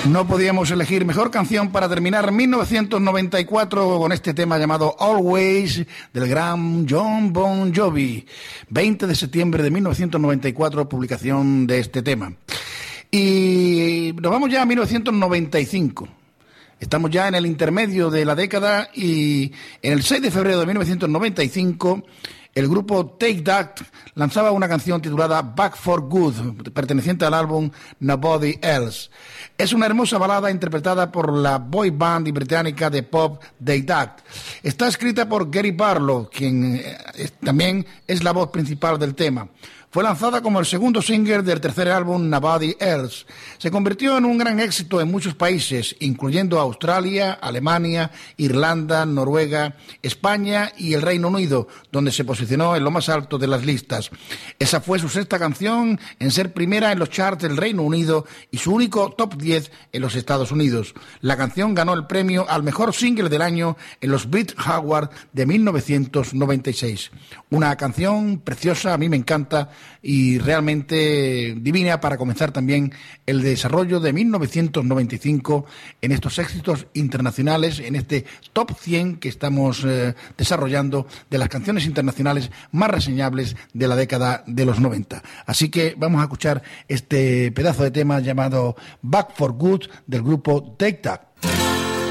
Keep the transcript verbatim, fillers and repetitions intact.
No podíamos elegir mejor canción para terminar mil novecientos noventa y cuatro con este tema llamado Always del gran John Bon Jovi. veinte de septiembre de mil novecientos noventa y cuatro, publicación de este tema. Y nos vamos ya a mil novecientos noventa y cinco. Estamos ya en el intermedio de la década y en el seis de febrero de mil novecientos noventa y cinco el grupo Take That lanzaba una canción titulada Back for Good, perteneciente al álbum Nobody Else. Es una hermosa balada interpretada por la boy band británica de pop Take That. Está escrita por Gary Barlow, quien es, también es la voz principal del tema. Fue lanzada como el segundo single del tercer álbum Nobody Else. Se convirtió en un gran éxito en muchos países, incluyendo Australia, Alemania, Irlanda, Noruega, España y el Reino Unido, donde se posicionó en lo más alto de las listas. Esa fue su sexta canción en ser primera en los charts del Reino Unido y su único top diez en los Estados Unidos. La canción ganó el premio al mejor single del año en los Brit Awards de mil novecientos noventa y seis. Una canción preciosa, a mí me encanta, y realmente divina para comenzar también el desarrollo de mil novecientos noventa y cinco en estos éxitos internacionales, en este top cien que estamos eh, desarrollando de las canciones internacionales más reseñables de la década de los noventa. Así que vamos a escuchar este pedazo de tema llamado Back for Good del grupo Take That.